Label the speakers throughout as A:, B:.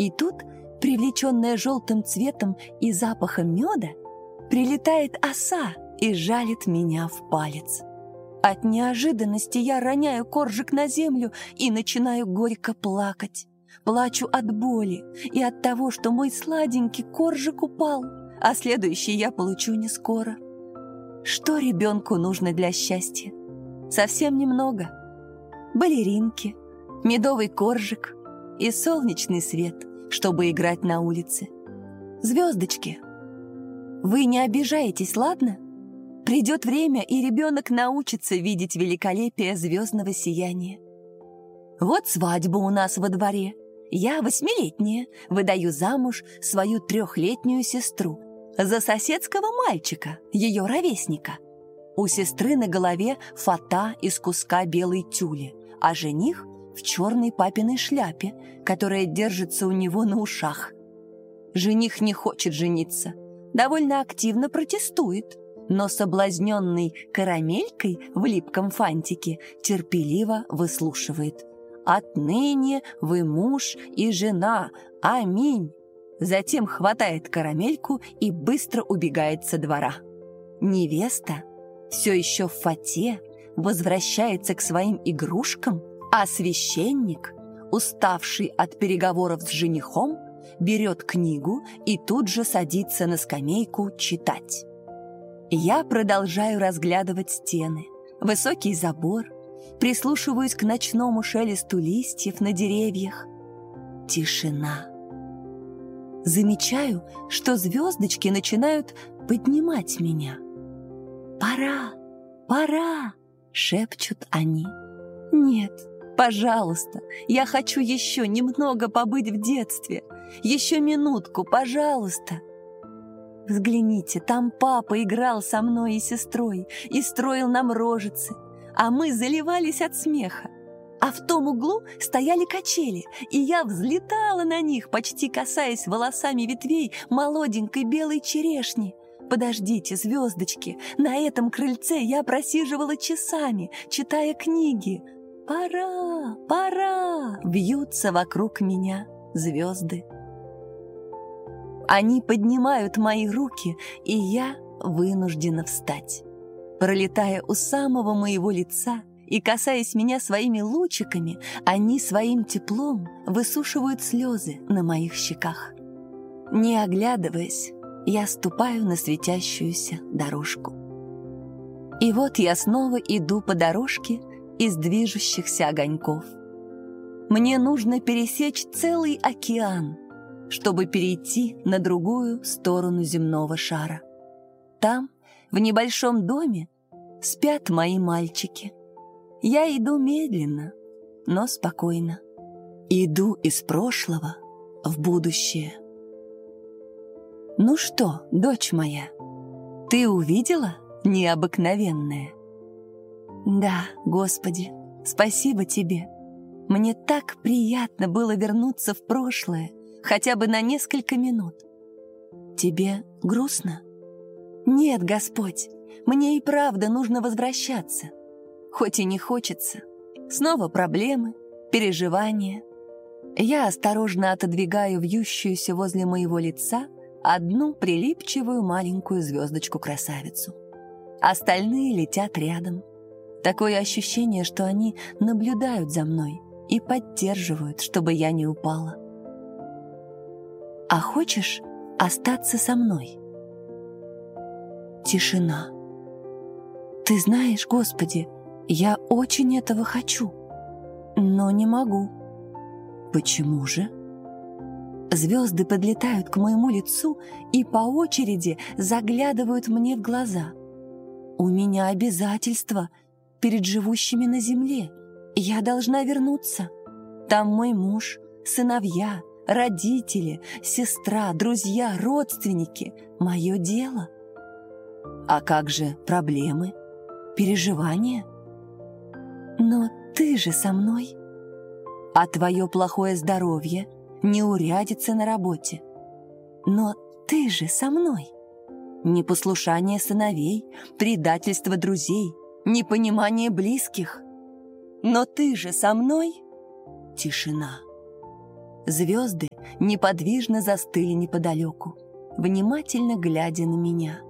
A: И тут, привлеченная желтым цветом и запахом меда, прилетает оса и жалит меня в палец. От неожиданности я роняю коржик на землю и начинаю горько плакать. Плачу от боли и от того, что мой сладенький коржик упал, а следующий я получу не скоро. Что ребенку нужно для счастья? Совсем немного. Балеринки, медовый коржик и солнечный свет, чтобы играть на улице. Звездочки. Вы не обижаетесь, ладно? Придет время, и ребенок научится видеть великолепие звездного сияния. Вот свадьба у нас во дворе. Я 8-летняя, выдаю замуж свою 3-летнюю сестру за соседского мальчика, ее ровесника. У сестры на голове фата из куска белой тюли, а жених в черной папиной шляпе, которая держится у него на ушах. Жених не хочет жениться, довольно активно протестует, но соблазненный карамелькой в липком фантике терпеливо выслушивает. «Отныне вы муж и жена, аминь!» Затем хватает карамельку и быстро убегает со двора. Невеста, все еще в фате, возвращается к своим игрушкам, а священник, уставший от переговоров с женихом, берет книгу и тут же садится на скамейку читать. Я продолжаю разглядывать стены, высокий забор, прислушиваюсь к ночному шелесту листьев на деревьях. Тишина. Замечаю, что звездочки начинают поднимать меня. «Пора, пора!» — шепчут они. «Нет, пожалуйста, я хочу еще немного побыть в детстве. Еще минутку, пожалуйста!» Взгляните, там папа играл со мной и сестрой и строил нам рожицы, а мы заливались от смеха. А в том углу стояли качели, и я взлетала на них, почти касаясь волосами ветвей молоденькой белой черешни. Подождите, звездочки, на этом крыльце я просиживала часами, читая книги. «Пора, пора!» — вьются вокруг меня звезды. Они поднимают мои руки, и я вынуждена встать. Пролетая у самого моего лица и касаясь меня своими лучиками, они своим теплом высушивают слезы на моих щеках. Не оглядываясь, я ступаю на светящуюся дорожку. И вот я снова иду по дорожке из движущихся огоньков. Мне нужно пересечь целый океан, чтобы перейти на другую сторону земного шара. Там, в небольшом доме, спят мои мальчики. Я иду медленно, но спокойно. Иду из прошлого в будущее. Ну что, дочь моя, ты увидела необыкновенное? Да, Господи, спасибо тебе. Мне так приятно было вернуться в прошлое, хотя бы на несколько минут. Тебе грустно? Нет, Господь, мне и правда нужно возвращаться. Хоть и не хочется. Снова проблемы, переживания. Я осторожно отодвигаю вьющуюся возле моего лица одну прилипчивую маленькую звездочку-красавицу. Остальные летят рядом. Такое ощущение, что они наблюдают за мной и поддерживают, чтобы я не упала. А хочешь остаться со мной? Тишина. Ты знаешь, Господи, я очень этого хочу, но не могу. Почему же? Звезды подлетают к моему лицу и по очереди заглядывают мне в глаза. У меня обязательства перед живущими на земле. Я должна вернуться. Там мой муж, сыновья, родители, сестра, друзья, родственники. Мое дело. А как же проблемы, переживания? Но ты же со мной. А твое плохое здоровье, неурядица на работе. Но ты же со мной. Непослушание сыновей, предательство друзей, непонимание близких. Но ты же со мной. Тишина. Звезды неподвижно застыли неподалеку, внимательно глядя на меня.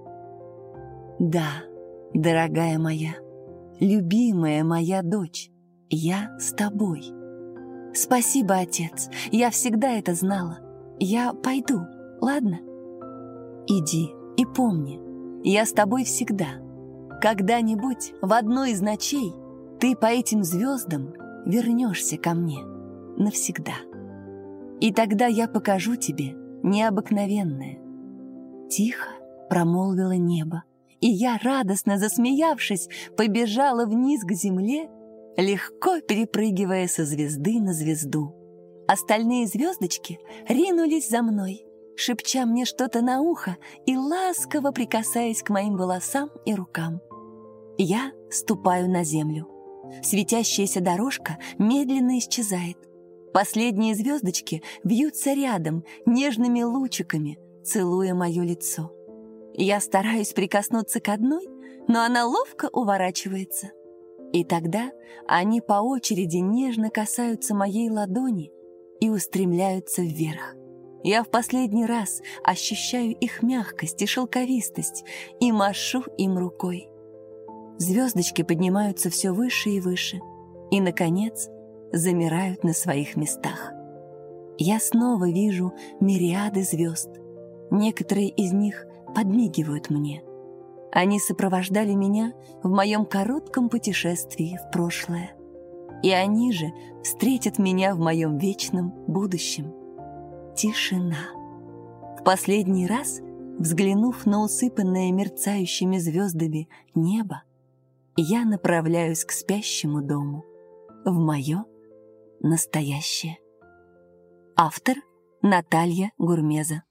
A: Да, дорогая моя, любимая моя дочь, я с тобой. Спасибо, отец, я всегда это знала. Я пойду, ладно? Иди и помни, я с тобой всегда. Когда-нибудь в одной из ночей ты по этим звездам вернешься ко мне навсегда. И тогда я покажу тебе необыкновенное. Тихо промолвило небо, и я, радостно засмеявшись, побежала вниз к земле, легко перепрыгивая со звезды на звезду. Остальные звездочки ринулись за мной, шепча мне что-то на ухо и ласково прикасаясь к моим волосам и рукам. Я ступаю на землю. Светящаяся дорожка медленно исчезает. Последние звездочки вьются рядом нежными лучиками, целуя мое лицо. Я стараюсь прикоснуться к одной, но она ловко уворачивается. И тогда они по очереди нежно касаются моей ладони и устремляются вверх. Я в последний раз ощущаю их мягкость и шелковистость и машу им рукой. Звездочки поднимаются все выше и выше и, наконец, замирают на своих местах. Я снова вижу мириады звезд. Некоторые из них подмигивают мне. Они сопровождали меня в моем коротком путешествии в прошлое. И они же встретят меня в моем вечном будущем. Тишина. В последний раз, взглянув на усыпанное мерцающими звездами небо, я направляюсь к спящему дому, в мое настоящее. Автор Наталья Гурмеза.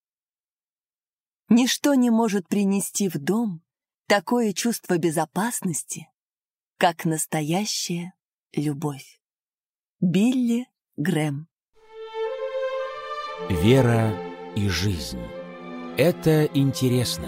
A: Ничто не может принести в дом такое чувство безопасности, как настоящая любовь. Билли Грэм.
B: Вера и жизнь. Это интересно.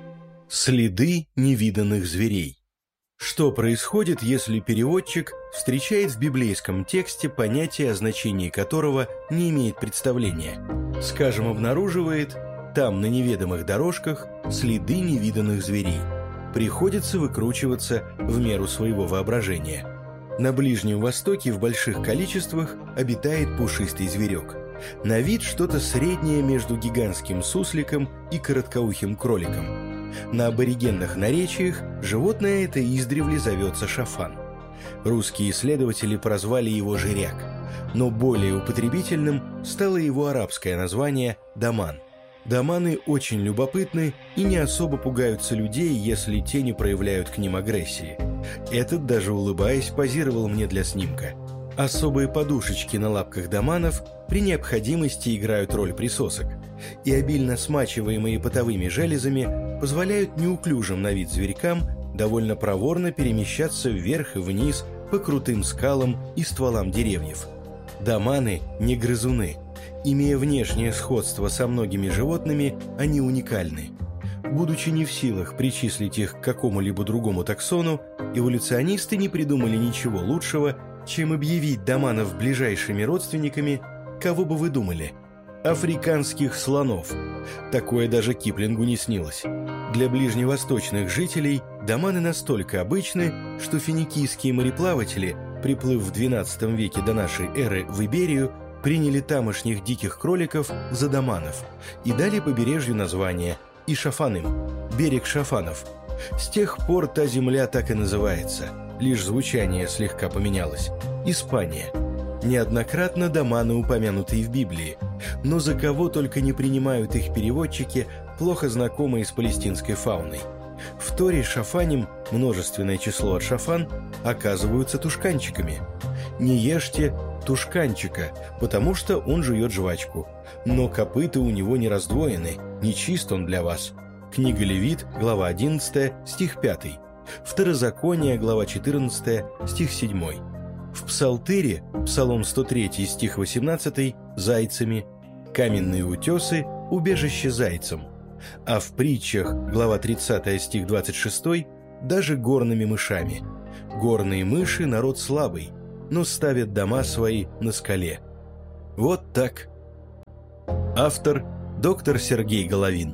C: Следы невиданных зверей. Что происходит, если переводчик встречает в библейском тексте понятие, о значении которого не имеет представления? Скажем, обнаруживает там на неведомых дорожках следы невиданных зверей. Приходится выкручиваться в меру своего воображения. На Ближнем Востоке в больших количествах обитает пушистый зверек. На вид что-то среднее между гигантским сусликом и короткоухим кроликом. На аборигенных наречиях животное это издревле зовется шафан. Русские исследователи прозвали его жиряк, но более употребительным стало его арабское название даман. Даманы очень любопытны и не особо пугаются людей, если те не проявляют к ним агрессии. Этот, даже улыбаясь, позировал мне для снимка. Особые подушечки на лапках даманов при необходимости играют роль присосок, и обильно смачиваемые потовыми железами позволяют неуклюжим на вид зверькам довольно проворно перемещаться вверх и вниз по крутым скалам и стволам деревьев. Даманы не грызуны. Имея внешнее сходство со многими животными, они уникальны. Будучи не в силах причислить их к какому-либо другому таксону, эволюционисты не придумали ничего лучшего, чем объявить даманов ближайшими родственниками, кого бы вы думали? Африканских слонов. Такое даже Киплингу не снилось. Для ближневосточных жителей даманы настолько обычны, что финикийские мореплаватели, приплыв в XII веке до нашей эры в Иберию, приняли тамошних диких кроликов за даманов и дали побережью название Ишафаным – берег шафанов. С тех пор та земля так и называется, лишь звучание слегка поменялось – Испания. Неоднократно даманы упомянуты и в Библии, но за кого только не принимают их переводчики, плохо знакомые с палестинской фауной. В Торе шафаним, множественное число от шафан, оказываются тушканчиками. Не ешьте тушканчика, потому что он жует жвачку, но копыта у него не раздвоены, не чист он для вас. Книга Левит, глава 11, стих 5. Второзаконие, глава 14, стих 7. В Псалтыре, Псалом 103, стих 18, зайцами, каменные утесы, убежище зайцам, а в притчах, глава 30, стих 26, даже горными мышами. Горные мыши – народ слабый, но ставят дома свои на скале. Вот так. Автор – доктор Сергей Головин.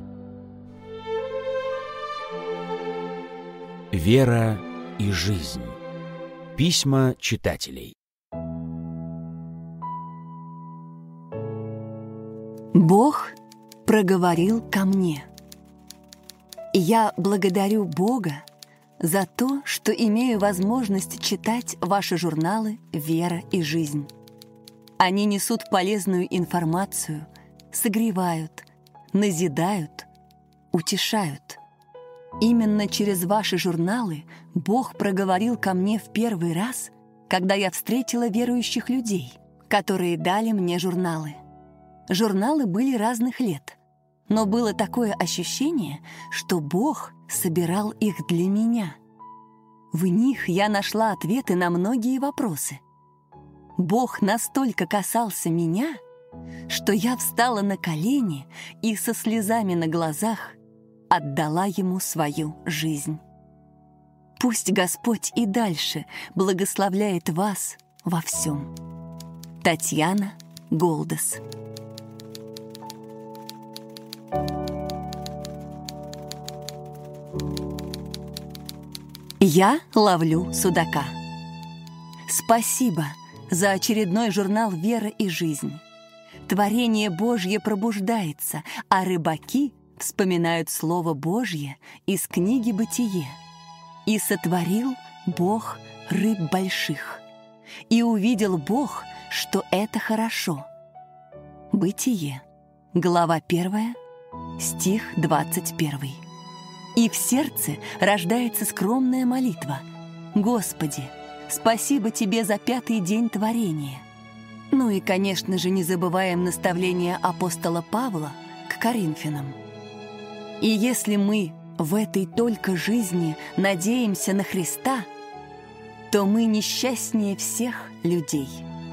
B: Вера и жизнь. Письма читателей.
A: Бог проговорил ко мне. Я благодарю Бога за то, что имею возможность читать ваши журналы «Вера и жизнь». Они несут полезную информацию, согревают, назидают, утешают. Именно через ваши журналы Бог проговорил ко мне в первый раз, когда я встретила верующих людей, которые дали мне журналы. Журналы были разных лет, но было такое ощущение, что Бог собирал их для меня. В них я нашла ответы на многие вопросы. Бог настолько касался меня, что я встала на колени и со слезами на глазах отдала Ему свою жизнь. Пусть Господь и дальше благословляет вас во всем. Татьяна Голдес. Я ловлю судака. Спасибо за очередной журнал «Вера и жизнь». Творение Божье пробуждается, а рыбаки вспоминают Слово Божье из книги «Бытие». «И сотворил Бог рыб больших, и увидел Бог, что это хорошо». Бытие, глава 1, стих 21. И в сердце рождается скромная молитва: «Господи, спасибо Тебе за 5-й день творения». Ну и, конечно же, не забываем наставление апостола Павла к Коринфянам. И если мы в этой только жизни надеемся на Христа, то мы несчастнее всех людей.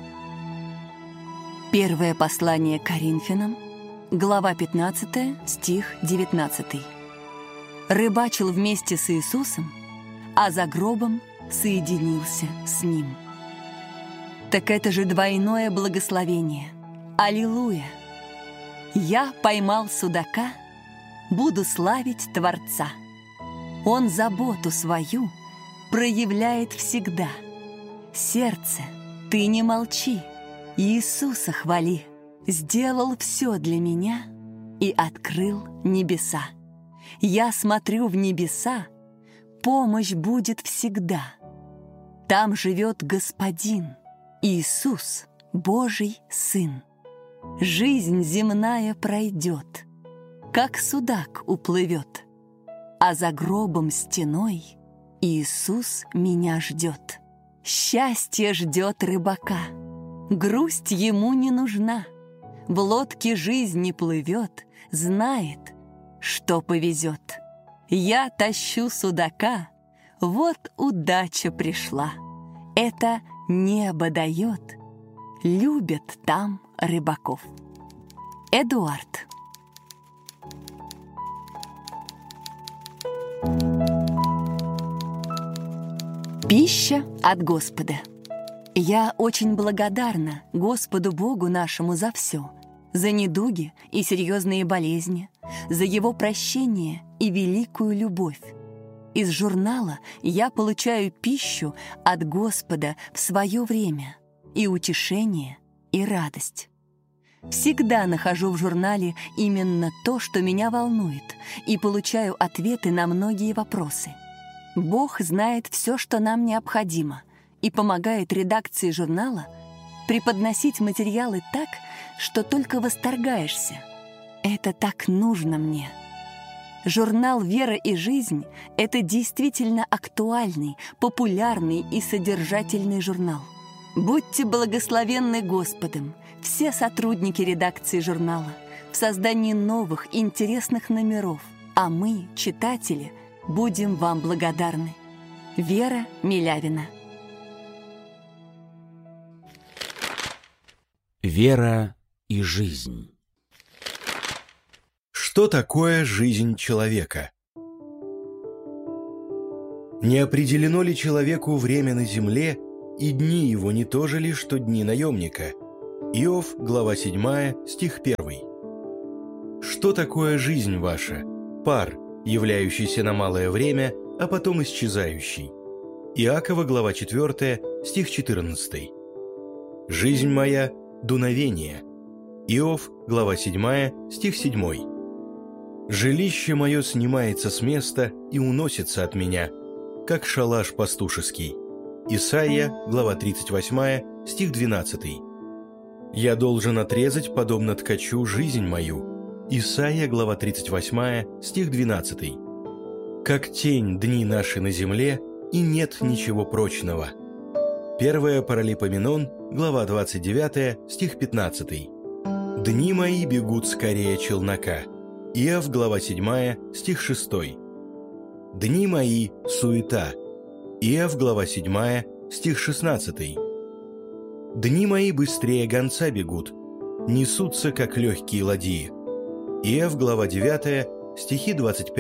A: Первое послание к Коринфянам, глава 15, стих 19. Рыбачил вместе с Иисусом, а за гробом соединился с Ним. Так это же двойное благословение. Аллилуйя! Я поймал судака, буду славить Творца. Он заботу свою проявляет всегда. Сердце, ты не молчи, Иисуса хвали. Сделал все для меня и открыл небеса. Я смотрю в небеса, помощь будет всегда. Там живет Господин, Иисус, Божий Сын. Жизнь земная пройдет, как судак уплывет, а за гробом стеной Иисус меня ждет. Счастье ждет рыбака, грусть ему не нужна. В лодке жизни плывет, знает, что повезет. Я тащу судака, вот удача пришла. Это небо дает, любят там рыбаков. Эдуард. Пища от Господа. Я очень благодарна Господу Богу нашему за все, за недуги и серьезные болезни, за Его прощение и великую любовь. Из журнала я получаю пищу от Господа в свое время, и утешение, и радость. Всегда нахожу в журнале именно то, что меня волнует, и получаю ответы на многие вопросы. Бог знает все, что нам необходимо, и помогает редакции журнала преподносить материалы так, что только восторгаешься. Это так нужно мне. Журнал «Вера и жизнь» — это действительно актуальный, популярный и содержательный журнал. Будьте благословенны Господом, все сотрудники редакции журнала, в создании новых, интересных номеров, а мы, читатели, будем вам благодарны. Вера Милявина.
B: Вера и жизнь.
C: Что такое жизнь человека? Не определено ли человеку время на земле, и дни его не то же ли, что дни наемника? Иов, глава 7, стих 1. Что такое жизнь ваша? Пар, являющийся на малое время, а потом исчезающий. Иакова, глава 4, стих 14. Жизнь моя – дуновение. Иов, глава 7, стих 7. Жилище мое снимается с места и уносится от меня, как шалаш пастушеский. Исайя, глава 38, стих 12. Я должен отрезать, подобно ткачу, жизнь мою. Исайя, глава 38, стих 12. Как тень дни наши на земле, и нет ничего прочного. 1 Паралипоменон, глава 29, стих 15. Дни мои бегут скорее челнока. Иов, глава 7, стих 6. Дни мои – суета. Иов, глава 7, стих 16. Дни мои быстрее гонца бегут, несутся, как легкие ладьи. Иов, глава 9, стихи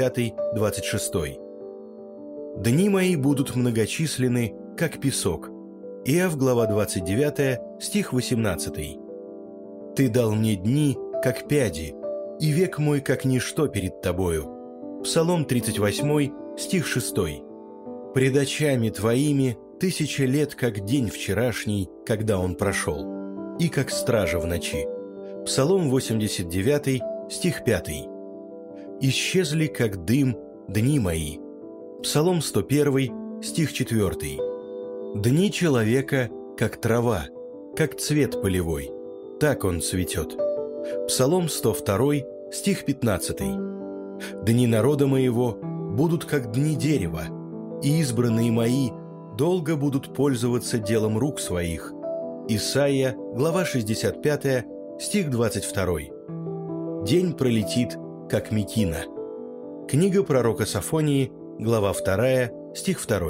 C: 25-26. Дни мои будут многочисленны, как песок. Иов, глава 29, стих 18. Ты дал мне дни, как пяди, и век мой, как ничто перед тобою. Псалом 38, стих 6. Пред очами твоими 1000 лет, как день вчерашний, когда он прошел, и как стража в ночи. Псалом 89, стих 5. Исчезли, как дым, дни мои. Псалом 101, стих 4. Дни человека, как трава, как цвет полевой, так он цветет. Псалом 102, стих 15. Дни народа моего будут, как дни дерева, и избранные мои долго будут пользоваться делом рук своих. Исайя, глава 65, стих 22. День пролетит, как мекина. Книга пророка Софонии, глава 2, стих 2.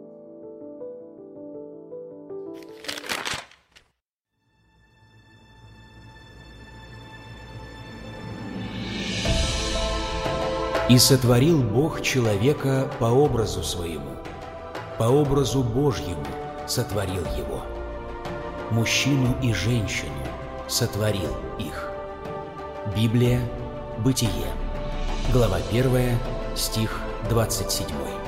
B: «И сотворил Бог человека по образу своему, по образу Божьему сотворил его. Мужчину и женщину сотворил их». Библия, Бытие, глава 1, стих 27.